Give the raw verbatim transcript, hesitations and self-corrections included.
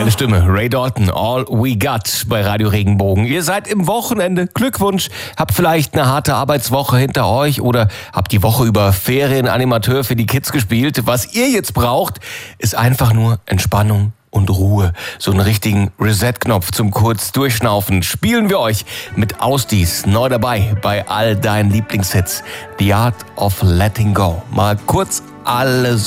Geile Stimme, Ray Dalton, All We Got bei Radio Regenbogen. Ihr seid im Wochenende, Glückwunsch, habt vielleicht eine harte Arbeitswoche hinter euch oder habt die Woche über Ferienanimateur für die Kids gespielt. Was ihr jetzt braucht, ist einfach nur Entspannung und Ruhe. So einen richtigen Reset-Knopf zum kurz Durchschnaufen spielen wir euch mit Ausdies neu dabei bei all deinen Lieblingshits. The Art of Letting Go. Mal kurz alles